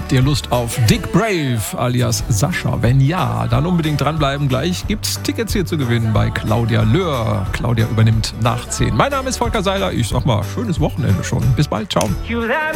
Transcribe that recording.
Habt ihr Lust auf Dick Brave alias Sascha? Wenn ja, dann unbedingt dranbleiben. Gleich gibt's Tickets hier zu gewinnen bei Claudia Löhr. Claudia übernimmt nach 10. Mein Name ist Volker Seiler. Ich sag mal, schönes Wochenende schon. Bis bald. Ciao.